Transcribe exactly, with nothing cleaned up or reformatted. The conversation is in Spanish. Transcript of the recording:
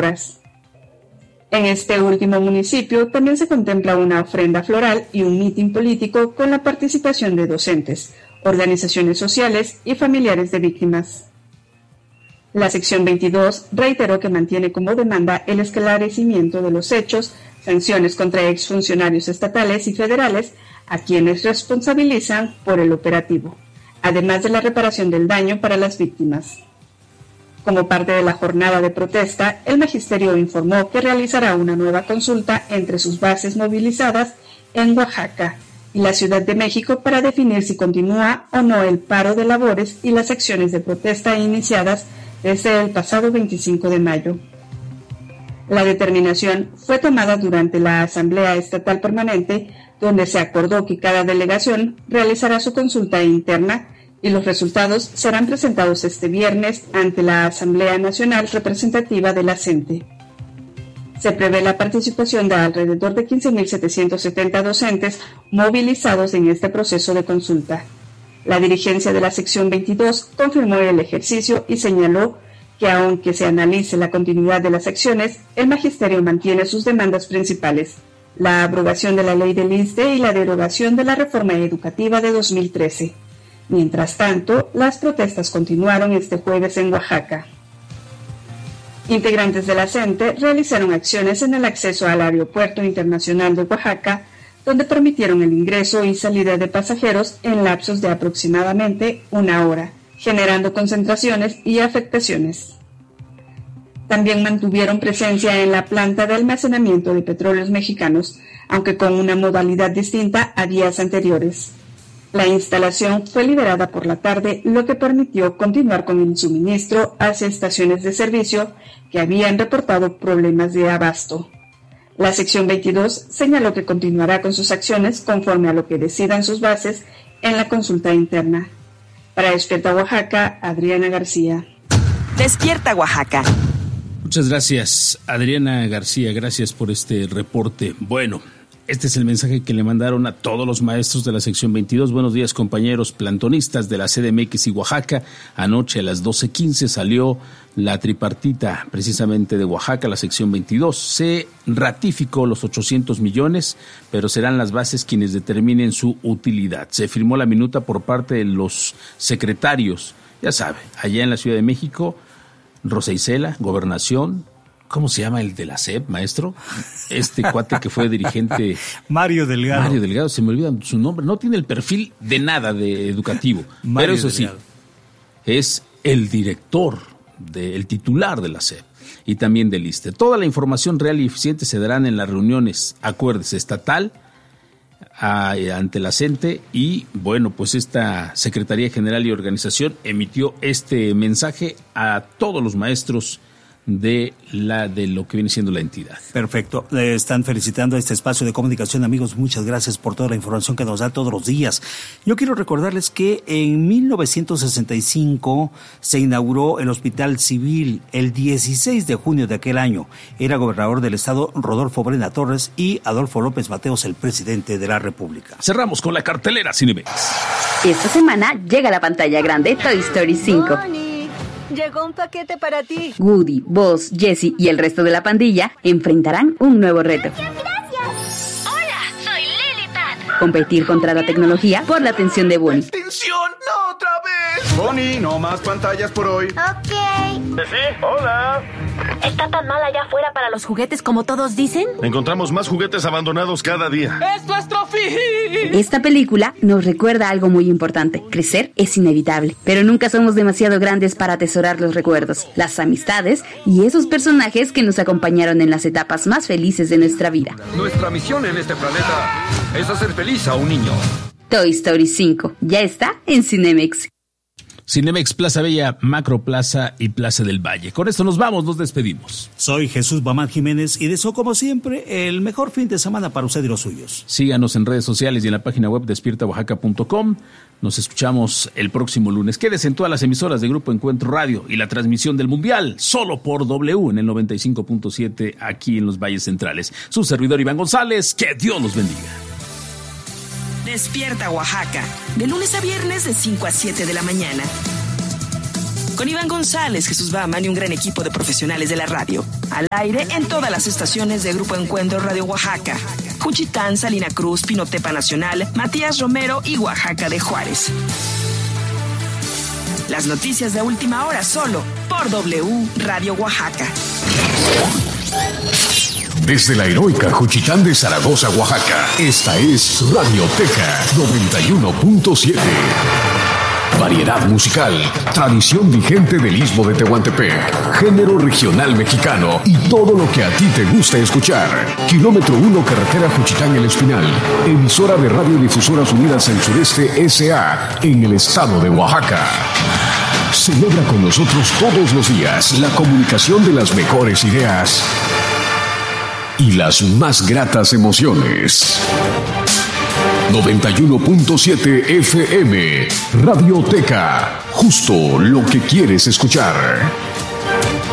horas. En este último municipio también se contempla una ofrenda floral y un mitin político con la participación de docentes, organizaciones sociales y familiares de víctimas. La sección veintidós reiteró que mantiene como demanda el esclarecimiento de los hechos, sanciones contra exfuncionarios estatales y federales a quienes responsabilizan por el operativo, además de la reparación del daño para las víctimas. Como parte de la jornada de protesta, el magisterio informó que realizará una nueva consulta entre sus bases movilizadas en Oaxaca y la Ciudad de México para definir si continúa o no el paro de labores y las acciones de protesta iniciadas desde el pasado veinticinco de mayo. La determinación fue tomada durante la Asamblea Estatal Permanente, donde se acordó que cada delegación realizará su consulta interna y los resultados serán presentados este viernes ante la Asamblea Nacional Representativa de la CENTE. Se prevé la participación de alrededor de quince mil setecientos setenta docentes movilizados en este proceso de consulta. La dirigencia de la sección veintidós confirmó el ejercicio y señaló que aunque se analice la continuidad de las acciones, el magisterio mantiene sus demandas principales: la abrogación de la ley del I S S S T E y la derogación de la reforma educativa de dos mil trece. Mientras tanto, las protestas continuaron este jueves en Oaxaca. Integrantes de la CENTE realizaron acciones en el acceso al Aeropuerto Internacional de Oaxaca, donde permitieron el ingreso y salida de pasajeros en lapsos de aproximadamente una hora, generando concentraciones y afectaciones. También mantuvieron presencia en la planta de almacenamiento de petróleos mexicanos, aunque con una modalidad distinta a días anteriores. La instalación fue liberada por la tarde, lo que permitió continuar con el suministro hacia estaciones de servicio que habían reportado problemas de abasto. La sección veintidós señaló que continuará con sus acciones conforme a lo que decidan sus bases en la consulta interna. Para Despierta Oaxaca, Adriana García. Despierta Oaxaca. Muchas gracias, Adriana García. Gracias por este reporte. Bueno, este es el mensaje que le mandaron a todos los maestros de la sección veintidós. Buenos días, compañeros plantonistas de la C D M X y Oaxaca. Anoche a las doce quince salió la tripartita precisamente de Oaxaca, la sección veintidós. Se ratificó los ochocientos millones, pero serán las bases quienes determinen su utilidad. Se firmó la minuta por parte de los secretarios, ya sabe, allá en la Ciudad de México, Rosa Isela, Gobernación. ¿Cómo se llama el de la S E P, maestro? Este cuate que fue dirigente... Mario Delgado. Mario Delgado, se me olvida su nombre. No tiene el perfil de nada de educativo. Mario pero eso Delgado. Sí, es el director, de, el titular de la S E P y también del I S S S T E. Toda la información real y eficiente se darán en las reuniones, acuérdese, estatal, a, ante la CENTE, y bueno, pues esta Secretaría General y Organización emitió este mensaje a todos los maestros de la de lo que viene siendo la entidad. Perfecto. Le están felicitando a este espacio de comunicación, amigos. Muchas gracias por toda la información que nos da todos los días. Yo quiero recordarles que en mil novecientos sesenta y cinco se inauguró el Hospital Civil. El dieciséis de junio de aquel año era gobernador del estado Rodolfo Brena Torres y Adolfo López Mateos, el presidente de la República. Cerramos con la cartelera Cinemex. Esta semana llega a la pantalla grande Toy Story cinco. Llegó un paquete para ti. Woody, Buzz, Jessie y el resto de la pandilla enfrentarán un nuevo reto. Gracias, gracias. Hola, soy Lilipad. Competir contra la tecnología por la atención de Bonnie. ¡Atención! ¡No otra vez! Bonnie, no más pantallas por hoy. Ok. Sí, hola. ¿Está tan mal allá afuera para los juguetes como todos dicen? Encontramos más juguetes abandonados cada día. ¡Es nuestro fin! Esta película nos recuerda algo muy importante. Crecer es inevitable, pero nunca somos demasiado grandes para atesorar los recuerdos, las amistades y esos personajes que nos acompañaron en las etapas más felices de nuestra vida. Nuestra misión en este planeta es hacer feliz a un niño. Toy Story cinco ya está en Cinemex. Cinemex, Plaza Bella, Macro Plaza y Plaza del Valle. Con esto nos vamos, nos despedimos. Soy Jesús Bamán Jiménez y deseo, como siempre, el mejor fin de semana para usted y los suyos. Síganos en redes sociales y en la página web despierta oaxaca punto com. Nos escuchamos el próximo lunes. Quédese en todas las emisoras de Grupo Encuentro Radio y la transmisión del Mundial, solo por W en el noventa y cinco punto siete aquí en los Valles Centrales. Su servidor Iván González, que Dios los bendiga. Despierta Oaxaca, de lunes a viernes de cinco a siete de la mañana. con Iván González, Jesús Baman y un gran equipo de profesionales de la radio. Al aire en todas las estaciones de Grupo Encuentro Radio Oaxaca. Juchitán, Salina Cruz, Pinotepa Nacional, Matías Romero y Oaxaca de Juárez. Las noticias de última hora solo por W Radio Oaxaca. Desde la heroica Juchitán de Zaragoza, Oaxaca, esta es Radioteca noventa y uno punto siete. Variedad musical, tradición vigente del Istmo de Tehuantepec, género regional mexicano y todo lo que a ti te gusta escuchar. Kilómetro uno, carretera Juchitán El Espinal, emisora de Radiodifusoras Unidas del Sureste S A en el estado de Oaxaca. Celebra con nosotros todos los días la comunicación de las mejores ideas y las más gratas emociones. noventa y uno punto siete F M, Radioteca, justo lo que quieres escuchar.